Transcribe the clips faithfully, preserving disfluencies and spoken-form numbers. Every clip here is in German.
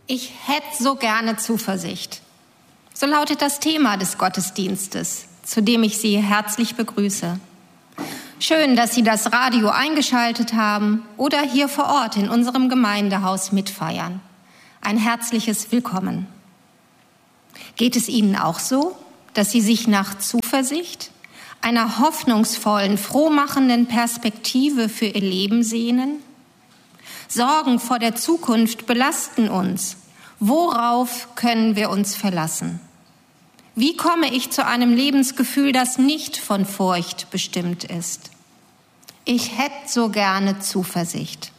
Ich hätte so gerne Zuversicht. So lautet das Thema des Gottesdienstes, zu dem ich Sie herzlich begrüße. Schön, dass Sie das Radio eingeschaltet haben oder hier vor Ort in unserem Gemeindehaus mitfeiern. Ein herzliches Willkommen. Geht es Ihnen auch so, dass Sie sich nach Zuversicht, einer hoffnungsvollen, frohmachenden Perspektive für Ihr Leben sehnen? Sorgen vor der Zukunft belasten uns. Worauf können wir uns verlassen? Wie komme ich zu einem Lebensgefühl, das nicht von Furcht bestimmt ist? Ich hätte so gerne Zuversicht.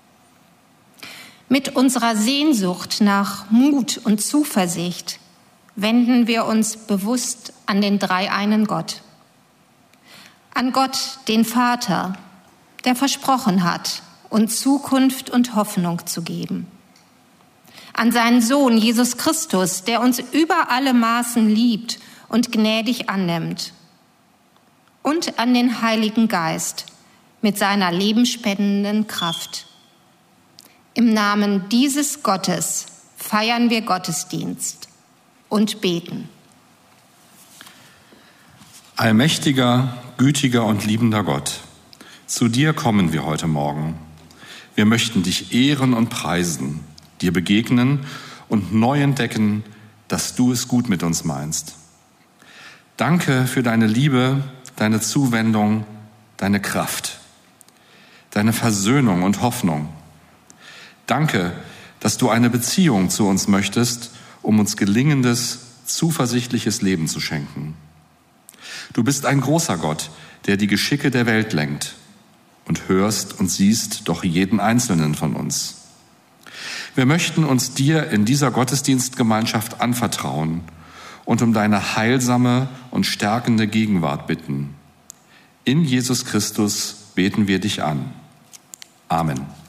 Mit unserer Sehnsucht nach Mut und Zuversicht wenden wir uns bewusst an den dreieinen Gott. An Gott, den Vater, der versprochen hat, uns Zukunft und Hoffnung zu geben. An seinen Sohn Jesus Christus, der uns über alle Maßen liebt und gnädig annimmt. Und an den Heiligen Geist mit seiner lebenspendenden Kraft. Im Namen dieses Gottes feiern wir Gottesdienst und beten. Allmächtiger, gütiger und liebender Gott, zu dir kommen wir heute Morgen. Wir möchten dich ehren und preisen, dir begegnen und neu entdecken, dass du es gut mit uns meinst. Danke für deine Liebe, deine Zuwendung, deine Kraft, deine Versöhnung und Hoffnung. Danke, dass du eine Beziehung zu uns möchtest, um uns gelingendes, zuversichtliches Leben zu schenken. Du bist ein großer Gott, der die Geschicke der Welt lenkt und hörst und siehst doch jeden Einzelnen von uns. Wir möchten uns dir in dieser Gottesdienstgemeinschaft anvertrauen und um deine heilsame und stärkende Gegenwart bitten. In Jesus Christus beten wir dich an. Amen.